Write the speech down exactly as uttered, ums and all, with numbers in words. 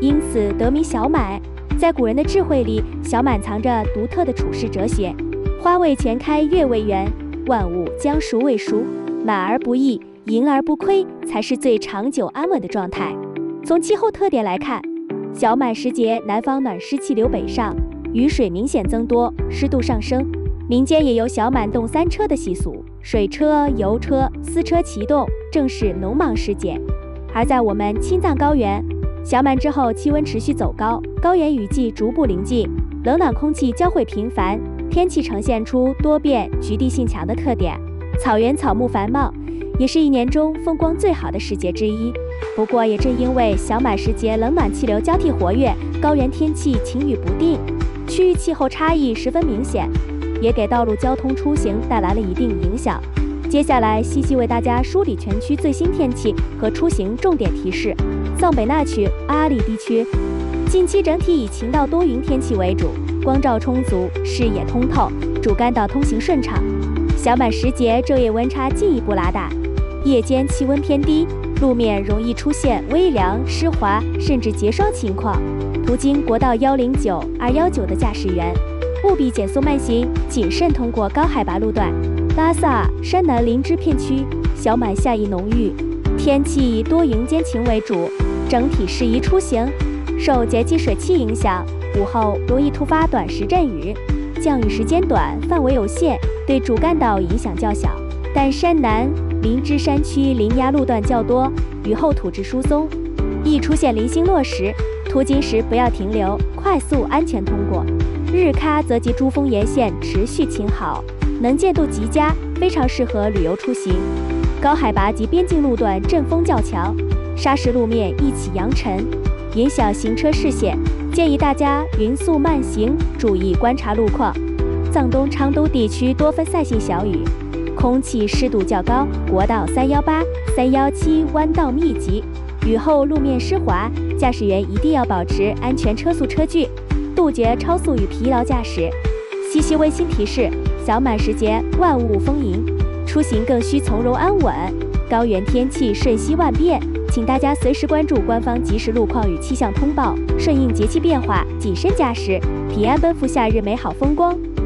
因此得名小满。在古人的智慧里，小满藏着独特的处世哲学。花未全开月未圆，万物将熟未熟，满而不溢，盈而不亏，才是最长久安稳的状态。从气候特点来看，小满时节南方暖湿气流北上，雨水明显增多，湿度上升。民间也有小满动三车的习俗，水车、油车、丝车齐动，正是农忙时节。而在我们青藏高原，小满之后气温持续走高，高原雨季逐步临近，冷暖空气交汇频繁，天气呈现出多变、局地性强的特点。草原草木繁茂，也是一年中风光最好的时节之一。不过也正因为小满时节冷暖气流交替活跃，高原天气晴雨不定，区域气候差异十分明显，也给道路交通出行带来了一定影响。接下来西西为大家梳理全区最新天气和出行重点提示。藏北那区阿里地区近期整体以晴到多云天气为主，光照充足，视野通透，主干道通行顺畅。小满时节昼夜温差进一步拉大，夜间气温偏低，路面容易出现微凉、湿滑甚至结霜情况。途经国道一零九、二一九的驾驶员务必减速慢行，谨慎通过高海拔路段。拉萨、山南林芝片区小满夏意浓郁，天气以多云间晴为主，整体适宜出行。受节气水汽影响，午后容易突发短时阵雨，降雨时间短，范围有限，对主干道影响较小。但山南、林芝山区林崖路段较多，雨后土质疏松，易出现零星落石，途经时不要停留，快速安全通过。日喀则及珠峰沿线持续晴好，能见度极佳，非常适合旅游出行。高海拔及边境路段阵风较强，砂石路面易起扬尘，影响行车视线，建议大家匀速慢行，注意观察路况。藏东昌都地区多分散性小雨，空气湿度较高，国道三一八、三一七弯道密集，雨后路面湿滑，驾驶员一定要保持安全车速车距，杜绝超速与疲劳驾驶。西西温馨提示：小满时节万物丰盈，出行更需从容安稳。高原天气瞬息万变，请大家随时关注官方即时路况与气象通报，顺应节气变化，谨慎驾驶，平安奔赴夏日美好风光。